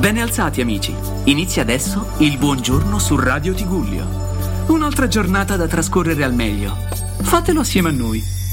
Bene alzati amici, inizia adesso il buongiorno su Radio Tigullio. Un'altra giornata da trascorrere al meglio. Fatelo assieme a noi.